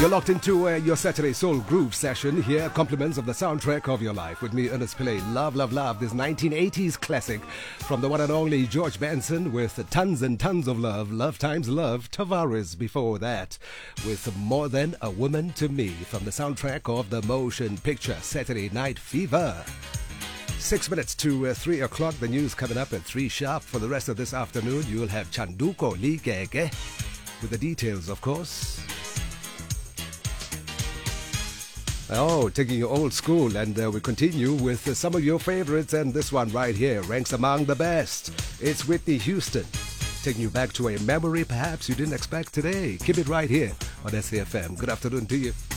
You're locked into your Saturday Soul Groove session here. Compliments of the soundtrack of your life with me, Ernest Pillay. Love, love, love. This 1980s classic from the one and only George Benson with tons and tons of love. Love times love. Tavares before that with More Than a Woman to Me from the soundtrack of the motion picture Saturday Night Fever. 6 minutes to 3 o'clock. The news coming up at 3 sharp. For the rest of this afternoon, you'll have Chanduko Ligege with the details, of course. Oh, taking you old school, and we continue with some of your favorites, and this one right here ranks among the best. It's Whitney Houston, taking you back to a memory perhaps you didn't expect today. Keep it right here on SAFM. Good afternoon to you.